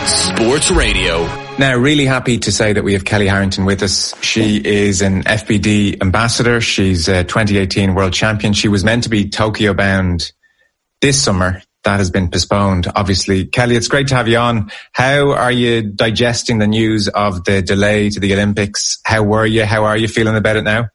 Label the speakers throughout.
Speaker 1: Sports Radio.
Speaker 2: Now, really happy to say that we have Kelly Harrington with us. She is an FBD ambassador. She's a 2018 world champion. She was meant to be Tokyo bound this summer. That has been postponed, obviously. Kelly, it's great to have you on. How are you digesting the news of the delay to the Olympics? How were you? How are you feeling about it now?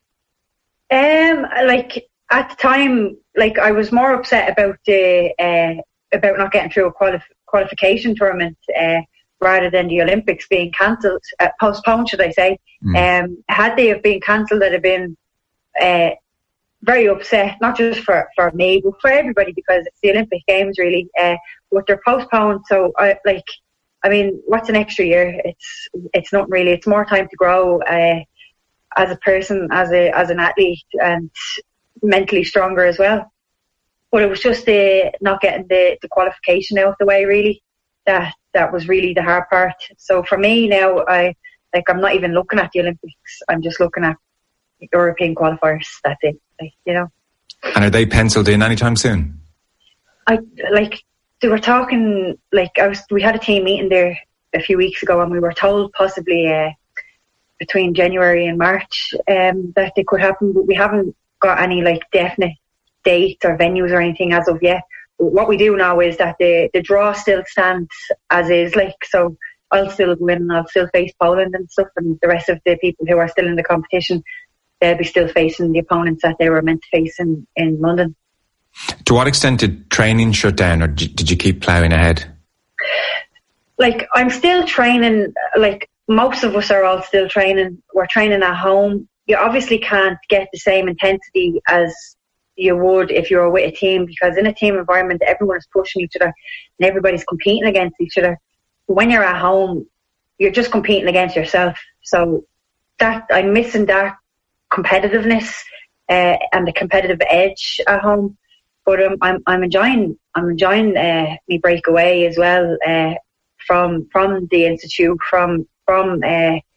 Speaker 3: At the time, I was more upset about not getting through a qualification tournament rather than the Olympics being cancelled, postponed, should I say. Had they have been cancelled, I'd have been very upset, not just for me, but for everybody, because it's the Olympic Games, really. But they're postponed, so what's an extra year? It's not really. It's more time to grow as a person, as an athlete, and mentally stronger as well. But it was just not getting the qualification out of the way, really. That was really the hard part. So for me now, I'm not even looking at the Olympics. I'm just looking at European qualifiers. That's it.
Speaker 2: And are they penciled in anytime soon?
Speaker 3: They were talking. We had a team meeting there a few weeks ago, and we were told possibly between January and March that they could happen, but we haven't got any definite dates or venues or anything as of yet. But what we do know is that the draw still stands as is, so I'll still win and I'll still face Poland and stuff, and the rest of the people who are still in the competition, they'll be still facing the opponents that they were meant to face in London.
Speaker 2: To what extent did training shut down, or did you keep ploughing ahead?
Speaker 3: I'm still training, most of us are all still training. We're training at home. You obviously can't get the same intensity as you would if you were with a team, because in a team environment, everyone is pushing each other and everybody's competing against each other. But when you're at home, you're just competing against yourself. So that I'm missing that competitiveness and the competitive edge at home. But I'm enjoying me breakaway as well from the institute, from